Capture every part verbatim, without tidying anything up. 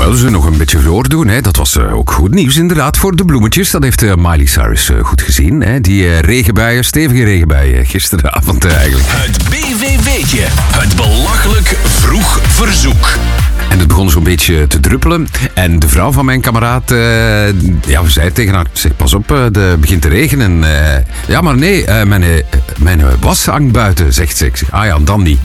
Wel, ze nog een beetje voordoen. Hè. Dat was uh, ook goed nieuws inderdaad voor de bloemetjes. Dat heeft uh, Miley Cyrus uh, goed gezien. Hè. Die uh, regenbuien, stevige regenbuien gisteravond uh, eigenlijk. Het B V Weetje. Het belachelijk vroeg verzoek. En het begon zo'n beetje te druppelen. En de vrouw van mijn kameraad, uh, ja, we zei tegen haar, zeg, pas op, uh, het begint te regenen. Uh, ja, maar nee, uh, mijn, uh, mijn uh, was hangt buiten, zegt ze. Ah ja, dan niet.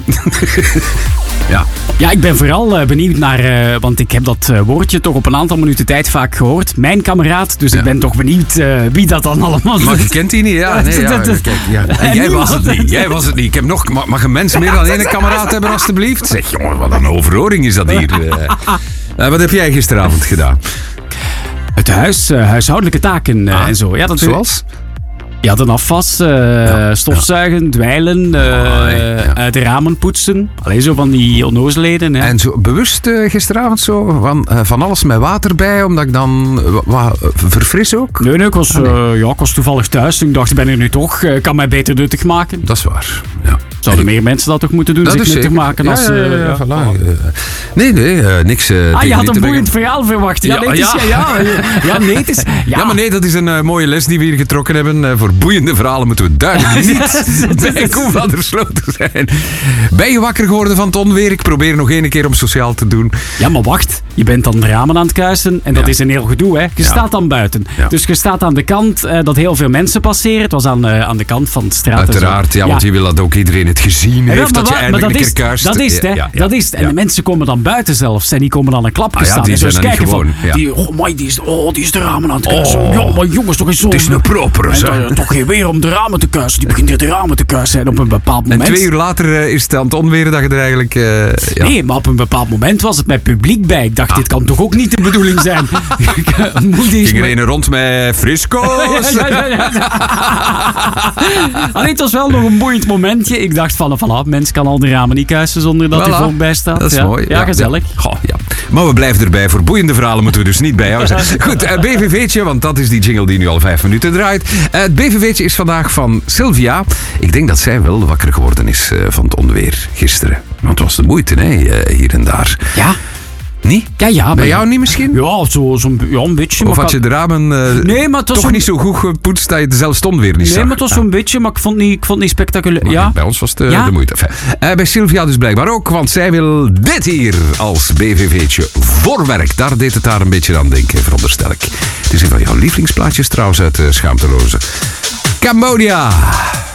Ja. Ja, ik ben vooral uh, benieuwd naar, uh, want ik heb dat uh, woordje toch op een aantal minuten tijd vaak gehoord. Mijn kameraad, dus ja. Ik ben toch benieuwd uh, wie dat dan allemaal is. Maar je kent die niet, ja. Nee, ja, kijk, ja. En jij was het niet, jij was het niet. Ik heb nog, mag, mag een mens meer dan één kameraad hebben alstublieft? Zeg, jongen, wat een overhoring is dat hier. Uh, uh, wat heb jij gisteravond gedaan? Het huis, uh, huishoudelijke taken uh, ah, en zo. Ja, dat zoals? Ja, dan afwas, uh, ja, stofzuigen, ja. dweilen, uh, oh, ja. uit de ramen poetsen. Alleen zo van die onnozelheden. Hè. En zo bewust uh, gisteravond zo van, uh, van alles met water bij, omdat ik dan uh, wat uh, verfris ook? Nee, nee, ik was, uh, ja, ik was toevallig thuis. Ik dacht, ik ben er nu toch, ik uh, kan mij beter nuttig maken. Dat is waar, ja. Zouden meer mensen dat toch moeten doen, zich nuttig maken? Ja, als, ja, ja, ja, ja, uh, voilà. Nee, nee, uh, niks uh, Ah, je had een boeiend brengen. verhaal verwacht. Ja, Ja, nee, het is, ja. ja, ja, ja, nee, het is, ja. Ja, maar nee, dat is een uh, mooie les die we hier getrokken hebben. Uh, voor boeiende verhalen moeten we duidelijk niet bij Koenvadersloot te zijn. Ben je wakker geworden van het onweer? Ik probeer nog één keer om sociaal te doen. Ja, maar wacht. Je bent dan de ramen aan het kuisen en dat Ja. is een heel gedoe, hè. Je Ja. staat dan buiten. Ja. Dus je staat aan de kant uh, dat heel veel mensen passeren. Het was aan, uh, aan de kant van de straat. Uiteraard, ja, want je wil dat ook iedereen het gezien Ja, heeft, maar dat je wa- eindelijk maar een dat keer is, kuist. dat is het, hè. Ja, ja, ja. Dat is het. En Ja. de mensen komen dan buiten zelfs. En die komen dan een klapje Ah, ja, staan. die en zo zijn eens er niet kijken van, gewoon, ja. die, oh, my, die, is, oh, die is de ramen aan het kuisen. Oh. Ja, maar jongens, toch eens zo. Het is een propere, En zo. dan, toch geen weer om de ramen te kuisen. Die begint hier de ramen te kuisen. En op een bepaald En moment... twee uur later uh, is het aan het onweren dat je er eigenlijk... Uh, ja. Nee, maar op een bepaald moment was het met publiek bij. Ik dacht, Ah. dit kan toch ook niet de bedoeling zijn? Moet eens Ging er met- een rond met frisco's? Ja, ja, ja, ja. Allee, het was wel nog een boeiend momentje. Ik dacht van, voilà, mens kan al de ramen niet kuisen zonder dat Voilà. er volk bij staat. Dat is ja. mooi. Ja, gezellig. Ja. Goh, ja. Maar we blijven erbij. Voor boeiende verhalen moeten we dus niet bij jou zijn. Goed, uh, B V V'tje, want dat is die jingle die nu al vijf minuten draait. Uh, het B V V'tje is vandaag van Sylvia. Ik denk dat zij wel wakker geworden is uh, van het onweer gisteren. Want het was de moeite, hè, uh, hier en daar. Ja? Niet? Ja, ja. Bij maar- jou niet misschien? Ja, zo, zo, ja, een beetje. Of maar had je ik de ramen uh, Nee, maar het was toch zo'n- niet zo goed gepoetst dat je zelfs het onweer niet Nee, zag? maar het was zo'n beetje, maar ik vond het niet, ik vond het niet spectaculair. Maar Ja? bij ons was het uh, Ja? de moeite. Enfin, uh, bij Sylvia dus blijkbaar ook, want zij wil dit hier als B V V'tje voorwerk. Daar deed het haar een beetje aan denken, veronderstel ik. Het is een van jouw lievelingsplaatjes trouwens uit uh, Schaamteloze. Cambodja.